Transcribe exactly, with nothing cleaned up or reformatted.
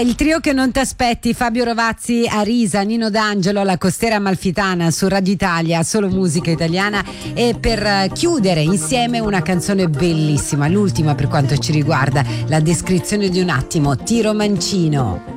il trio che non ti aspetti, Fabio Rovazzi, Arisa, Nino D'Angelo, la Costiera Amalfitana su Radio Italia, solo musica italiana, e per chiudere insieme una canzone bellissima, l'ultima per quanto ci riguarda, La descrizione di un attimo, Tiro Mancino.